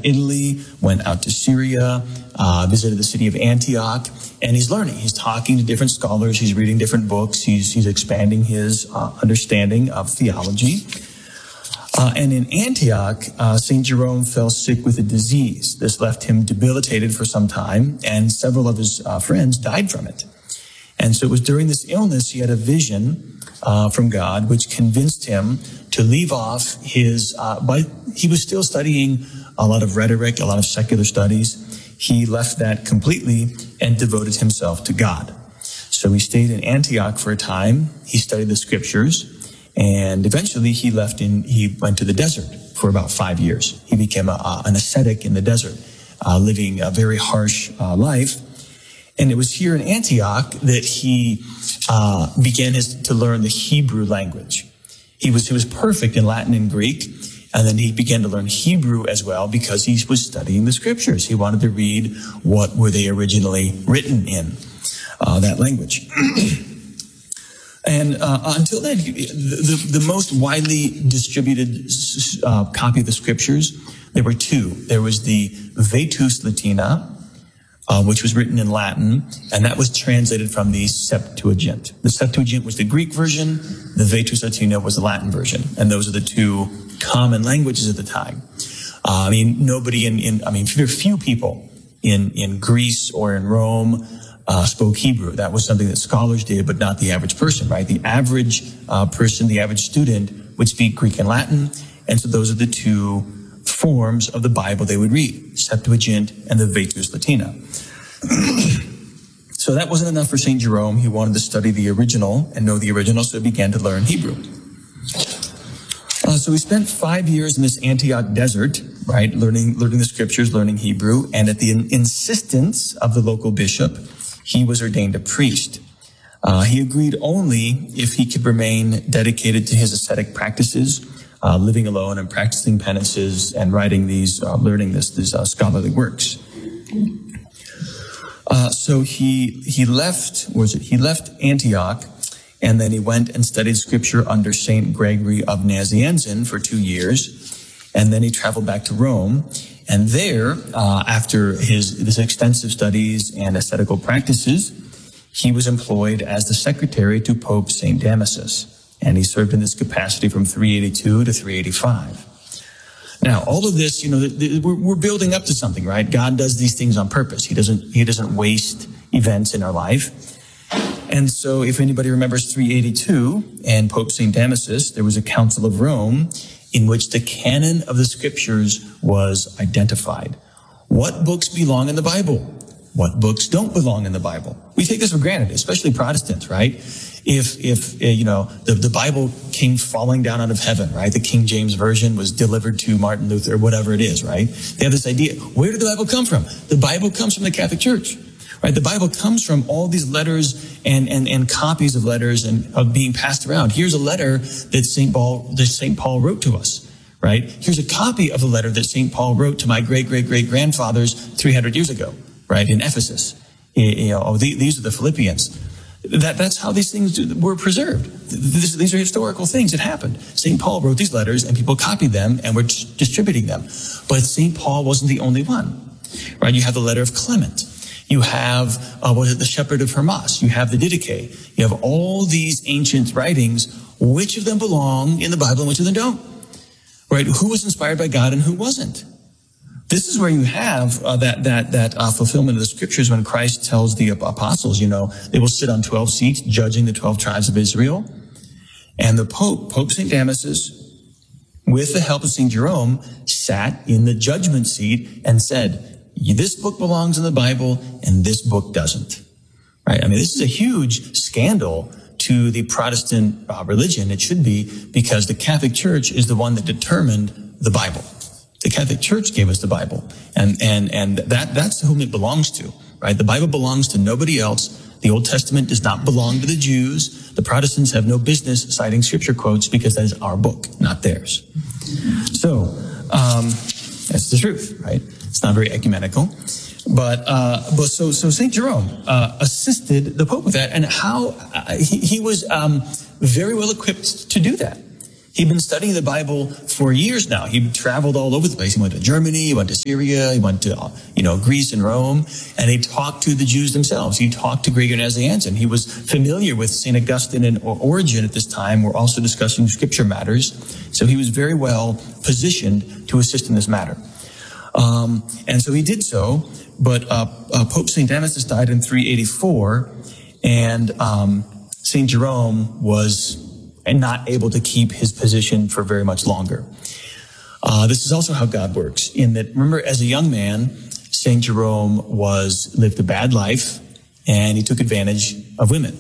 Italy, went out to Syria, visited the city of Antioch, and he's learning. He's talking to different scholars. He's reading different books. He's expanding his understanding of theology. And in Antioch, St. Jerome fell sick with a disease. This left him debilitated for some time, and several of his friends died from it. And so it was during this illness he had a vision from God, which convinced him to leave off his, he was still studying a lot of rhetoric, a lot of secular studies. He left that completely and devoted himself to God. So he stayed in Antioch for a time. He studied the scriptures, and eventually he went to the desert for about 5 years. He became an ascetic in the desert, living a very harsh life. And it was here in Antioch that he began to learn the Hebrew language. He was perfect in Latin and Greek, and then he began to learn Hebrew as well because he was studying the scriptures. He wanted to read what were they originally written in, that language. And until then, the most widely distributed copy of the scriptures, there were two. There was the Vetus Latina, which was written in Latin, and that was translated from the Septuagint. The Septuagint was the Greek version, the Vetus Latina was the Latin version, and those are the two common languages at the time. Very few people in Greece or in Rome spoke Hebrew. That was something that scholars did, but not the average person, right? The average person, the average student would speak Greek and Latin, and so those are the two forms of the Bible they would read, Septuagint and the Vetus Latina. So that wasn't enough for St. Jerome. He wanted to study the original and know the original, so he began to learn Hebrew. So he spent 5 years in this Antioch desert, right, learning the scriptures, learning Hebrew, and at the insistence of the local bishop, he was ordained a priest. He agreed only if he could remain dedicated to his ascetic practices, living alone and practicing penances and writing these scholarly works. So he left Antioch, and then he went and studied scripture under Saint Gregory of Nazianzen for 2 years, and then he traveled back to Rome. And there, after his extensive studies and ascetical practices, he was employed as the secretary to Pope St. Damasus. And he served in this capacity from 382 to 385. Now, all of this, we're building up to something, right? God does these things on purpose. He doesn't waste events in our life. And so if anybody remembers 382 and Pope St. Damasus, there was a Council of Rome in which the canon of the scriptures was identified. What books belong in the Bible? What books don't belong in the Bible? We take this for granted, especially Protestants, right? If the Bible came falling down out of heaven, right? The King James Version was delivered to Martin Luther, whatever it is, right? They have this idea. Where did the Bible come from? The Bible comes from the Catholic Church, right? The Bible comes from all these letters and copies of letters and of being passed around. Here's a letter that St. Paul wrote to us, right? Here's a copy of the letter that St. Paul wrote to my great-great-great-grandfathers 300 years ago, right? In Ephesus. These are the Philippians. That's how these things were preserved. These are historical things that happened. St. Paul wrote these letters and people copied them and were distributing them. But St. Paul wasn't the only one, right? You have the letter of Clement. You have, the Shepherd of Hermas. You have the Didache. You have all these ancient writings. Which of them belong in the Bible and which of them don't? Right? Who was inspired by God and who wasn't? This is where you have that fulfillment of the scriptures when Christ tells the apostles, they will sit on 12 seats judging the 12 tribes of Israel. And the Pope St. Damasus, with the help of St. Jerome, sat in the judgment seat and said, this book belongs in the Bible and this book doesn't. Right? This is a huge scandal to the Protestant religion. It should be, because the Catholic Church is the one that determined the Bible. The Catholic Church gave us the Bible, and that's whom it belongs to, right? The Bible belongs to nobody else. The Old Testament does not belong to the Jews. The Protestants have no business citing scripture quotes because that is our book, not theirs. So, that's the truth, right? It's not very ecumenical, but so St. Jerome assisted the Pope with that, and how he was very well equipped to do that. He'd been studying the Bible for years now. He'd traveled all over the place. He went to Germany, he went to Syria, he went to, Greece and Rome, and he talked to the Jews themselves. He talked to Gregory Nazianzen. He was familiar with St. Augustine and Origen at this time. We're also discussing scripture matters. So he was very well positioned to assist in this matter. And so he did so, but Pope St. Damasus died in 384, and St. Jerome was not able to keep his position for very much longer. This is also how God works, in that, remember, as a young man, St. Jerome lived a bad life, and he took advantage of women.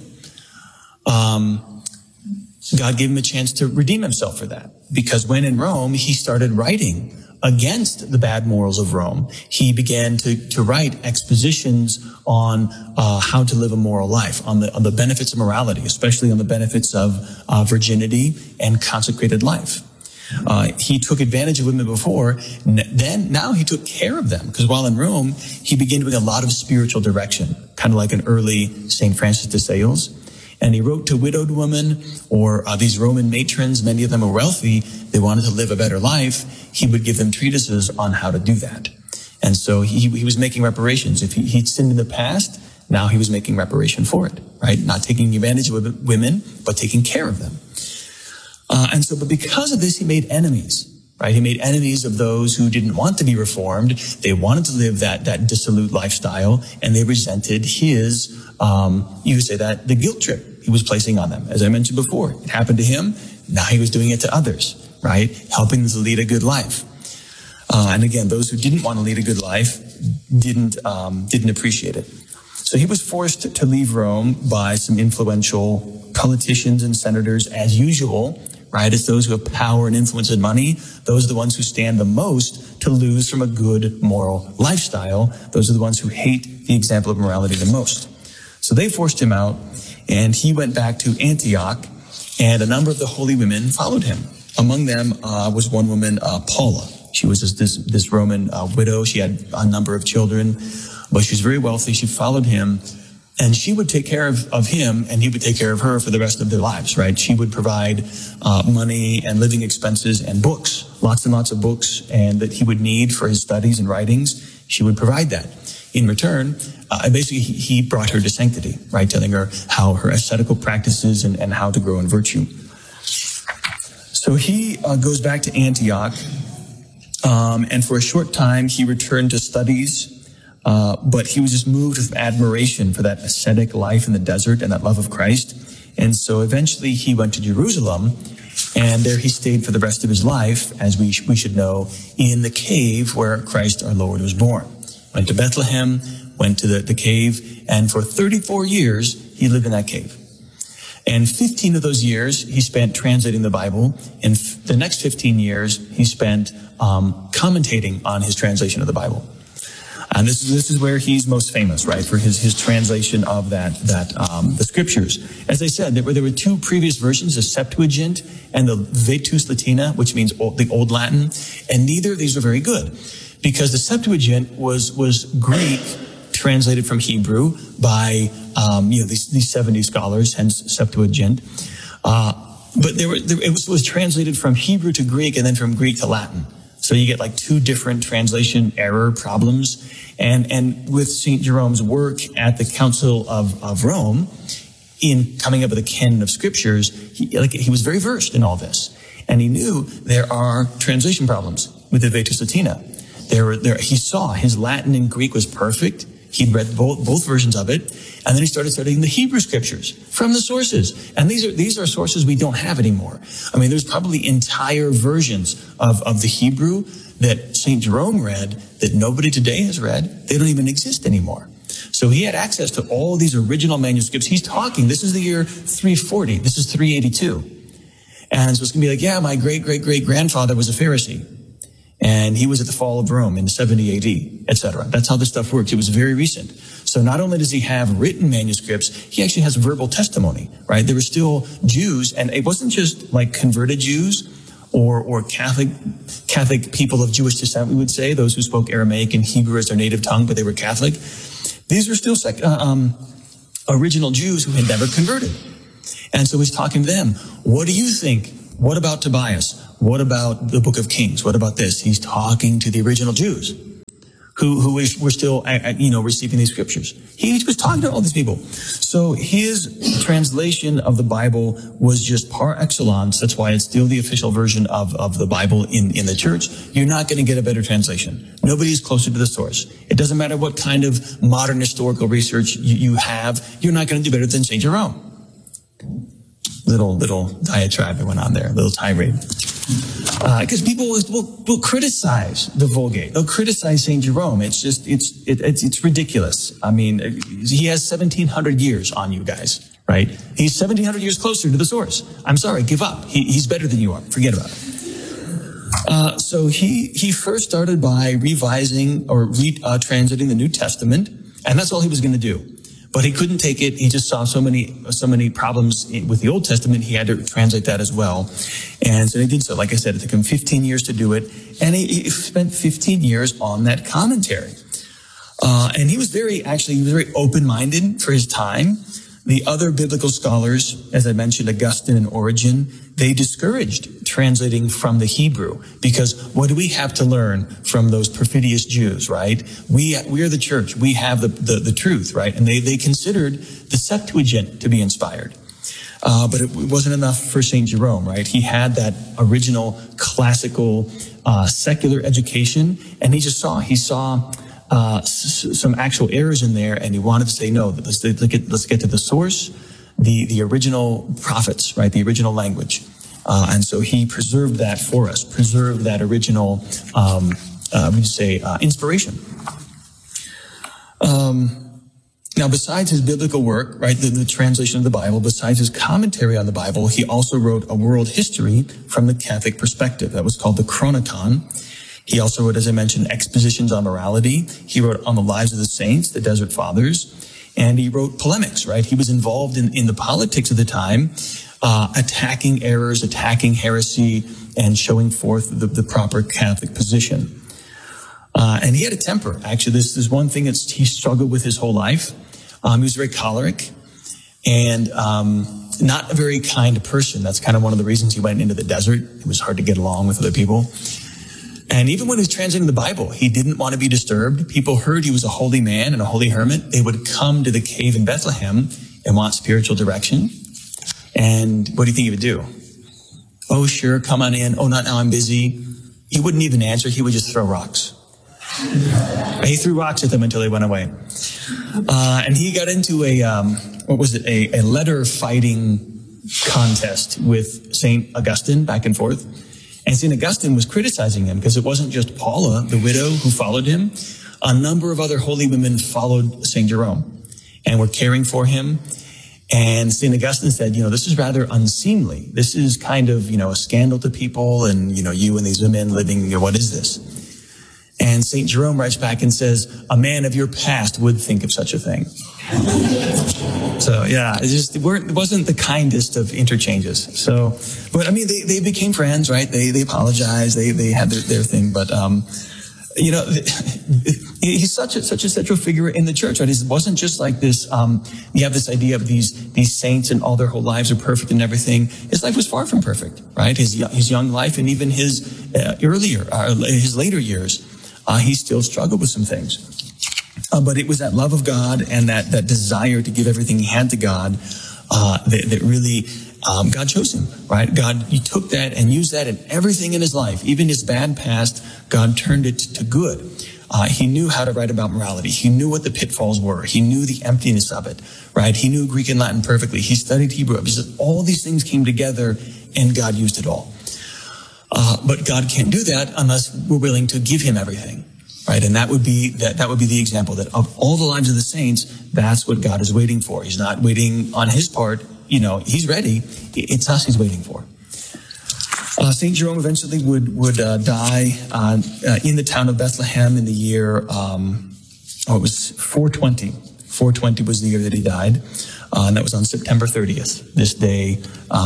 God gave him a chance to redeem himself for that, because when in Rome, he started writing against the bad morals of Rome. He began to write expositions on how to live a moral life, on the benefits of morality, especially on the benefits of virginity and consecrated life. He took advantage of women before, now he took care of them, because while in Rome, he began doing a lot of spiritual direction, kind of like an early St. Francis de Sales. And he wrote to widowed women or these Roman matrons. Many of them were wealthy. They wanted to live a better life. He would give them treatises on how to do that. And so he was making reparations. If he'd sinned in the past, now he was making reparation for it, right? Not taking advantage of women, but taking care of them. But because of this, he made enemies, right? He made enemies of those who didn't want to be reformed. They wanted to live that dissolute lifestyle, and they resented his, you could say that, the guilt trip he was placing on them. As I mentioned before, it happened to him. Now he was doing it to others, right? Helping them to lead a good life. And again, those who didn't want to lead a good life didn't appreciate it. So he was forced to leave Rome by some influential politicians and senators, as usual, right? It's those who have power and influence and money. Those are the ones who stand the most to lose from a good moral lifestyle. Those are the ones who hate the example of morality the most. So they forced him out, and he went back to Antioch, and a number of the holy women followed him. Among them was one woman, Paula. She was this Roman widow. She had a number of children, but she was very wealthy. She followed him, and she would take care of him, and he would take care of her for the rest of their lives, right? She would provide money and living expenses and books, lots and lots of books, and that he would need for his studies and writings. She would provide that. In return, basically, he brought her to sanctity, right? Telling her how her ascetical practices and how to grow in virtue. So he goes back to Antioch, and for a short time, he returned to studies, but he was just moved with admiration for that ascetic life in the desert and that love of Christ. And so eventually he went to Jerusalem, and there he stayed for the rest of his life, as we should know, in the cave where Christ our Lord was born. Went to Bethlehem, went to the cave, and for 34 years, he lived in that cave. And 15 of those years, he spent translating the Bible. And the next 15 years, he spent commentating on his translation of the Bible. And this is where he's most famous, right, for his translation of the scriptures. As I said, there were two previous versions, the Septuagint and the Vetus Latina, which means the Old Latin, and neither of these were very good, because the Septuagint was Greek translated from Hebrew by these 70 scholars, hence Septuagint. But it was translated from Hebrew to Greek and then from Greek to Latin. So you get like two different translation error problems. And with St. Jerome's work at the Council of Rome, in coming up with a canon of scriptures, he was very versed in all this. And he knew there are translation problems with the Vetus Latina. He saw his Latin and Greek was perfect. He'd read both versions of it, and then he started studying the Hebrew scriptures from the sources. And these are sources we don't have anymore. I mean, there's probably entire versions of the Hebrew that St. Jerome read that nobody today has read. They don't even exist anymore. So he had access to all these original manuscripts. He's talking, this is the year 340. This is 382. And so it's going to be like, yeah, my great-great-great-grandfather was a Pharisee. And he was at the fall of Rome in 70 AD, etc. That's how this stuff works. It was very recent. So not only does he have written manuscripts, he actually has verbal testimony, right? There were still Jews, and it wasn't just like converted Jews or Catholic people of Jewish descent, we would say, those who spoke Aramaic and Hebrew as their native tongue, but they were Catholic. These were still original Jews who had never converted. And so he's talking to them. What do you think What about Tobias? What about the book of Kings? What about this? He's talking to the original Jews who were still, receiving these scriptures. He was talking to all these people. So his translation of the Bible was just par excellence. That's why it's still the official version of the Bible in the church. You're not going to get a better translation. Nobody's closer to the source. It doesn't matter what kind of modern historical research you have. You're not going to do better than St. Jerome. Little diatribe that went on there, little tirade. Because people will criticize the Vulgate. They'll criticize St. Jerome. It's ridiculous. I mean, he has 1,700 years on you guys, right? He's 1,700 years closer to the source. I'm sorry, give up. He's better than you are. Forget about it. So he first started by revising or translating the New Testament, and that's all he was going to do. But he couldn't take it. He just saw so many problems with the Old Testament. He had to translate that as well. And so he did so. Like I said, it took him 15 years to do it. And he spent 15 years on that commentary. And he was very open-minded for his time. The other biblical scholars, as I mentioned, Augustine and Origen, they discouraged translating from the Hebrew, because what do we have to learn from those perfidious Jews, right? We are the church. We have the truth, right? And they considered the Septuagint to be inspired. But it wasn't enough for St. Jerome, right? He had that original classical secular education, and he saw some actual errors in there, and he wanted to say, no, let's get to the source, the original prophets, right? The original language. And so he preserved that for us, preserved that original, inspiration. Now, besides his biblical work, right, the translation of the Bible, besides his commentary on the Bible, he also wrote a world history from the Catholic perspective. That was called the Chronicon. He also wrote, as I mentioned, expositions on morality. He wrote on the lives of the saints, the Desert Fathers, and he wrote polemics, right? He was involved in the politics of the time, attacking errors, attacking heresy, and showing forth the proper Catholic position. And he had a temper. Actually, this is one thing he struggled with his whole life. He was very choleric and not a very kind person. That's kind of one of the reasons he went into the desert. It was hard to get along with other people. And even when he was translating the Bible, he didn't want to be disturbed. People heard he was a holy man and a holy hermit. They would come to the cave in Bethlehem and want spiritual direction. And what do you think he would do? Oh, sure, come on in. Oh, not now, I'm busy. He wouldn't even answer. He would just throw rocks. He threw rocks at them until they went away. And he got into a letter fighting contest with St. Augustine back and forth. And St. Augustine was criticizing him because it wasn't just Paula, the widow, who followed him. A number of other holy women followed St. Jerome and were caring for him. And St. Augustine said, this is rather unseemly. This is kind of, a scandal to people, and, you and these women living, it is this? And St. Jerome writes back and says, a man of your past would think of such a thing. So, yeah, it wasn't the kindest of interchanges. So, but I mean, they became friends, right? They apologized. They had their thing. But, he's such a central figure in the church, right? It wasn't just like this, you have this idea of these saints and all their whole lives are perfect and everything. His life was far from perfect, right? His young life and even his his later years, he still struggled with some things. But it was that love of God and that desire to give everything he had to God, that really, God chose him, right? He took that and used that in everything in his life. Even his bad past, God turned it to good. He knew how to write about morality. He knew what the pitfalls were. He knew the emptiness of it, right? He knew Greek and Latin perfectly. He studied Hebrew. All these things came together and God used it all. But God can't do that unless we're willing to give him everything, right? And that would be the example that of all the lives of the saints, that's what God is waiting for. He's not waiting on his part. He's ready. It's us he's waiting for. St. Jerome eventually would die in the town of Bethlehem in the year, it was 420. 420 was the year that he died. And that was on September 30th, this day,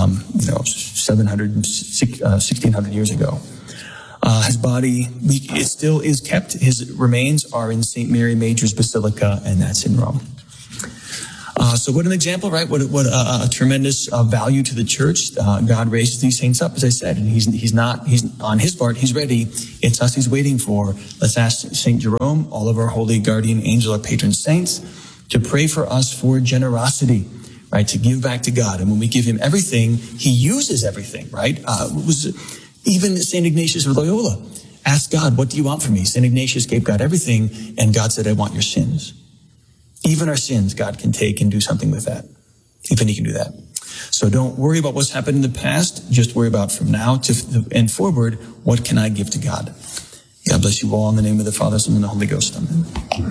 1600 years ago. His body, it still is kept. His remains are in St. Mary Major's Basilica, and that's in Rome. So what an example, right? What a tremendous value to the church. God raises these saints up, as I said, and he's on his part, he's ready. It's us he's waiting for. Let's ask St. Jerome, all of our holy guardian angel, our patron saints, to pray for us for generosity, right? To give back to God. And when we give him everything, he uses everything, right? Even St. Ignatius of Loyola asked God, what do you want from me? St. Ignatius gave God everything, and God said, I want your sins. Even our sins, God can take and do something with that. Even he can do that. So don't worry about what's happened in the past. Just worry about from now and forward, what can I give to God? God bless you all in the name of the Father, Son, and the Holy Ghost. Amen.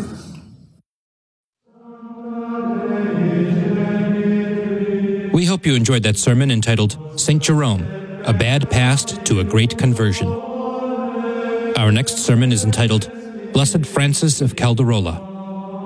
We hope you enjoyed that sermon entitled St. Jerome, A Bad Past to a Great Conversion. Our next sermon is entitled Blessed Francis of Calderola,